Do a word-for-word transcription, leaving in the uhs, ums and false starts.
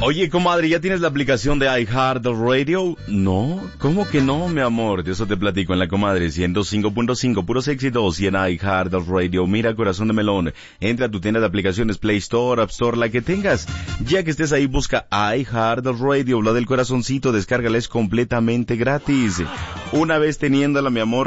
Oye, comadre, ¿ya tienes la aplicación de iHeartRadio? No, ¿cómo que no, mi amor? De eso te platico en la comadre ciento cinco punto cinco, puros éxitos y en iHeartRadio. Mira, corazón de melón, entra a tu tienda de aplicaciones Play Store, App Store, la que tengas. Ya que estés ahí, busca iHeartRadio, la del corazoncito, descárgala, es completamente gratis. Una vez teniéndola, mi amor,